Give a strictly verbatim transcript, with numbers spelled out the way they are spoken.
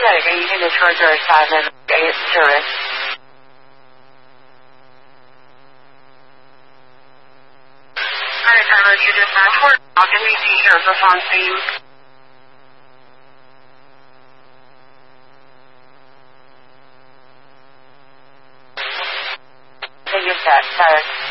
Flight eight in Charger seven eight zero. Hi, Tyler, you just asked for Falcon eighteen here for phone theme. Take your set, Tyler.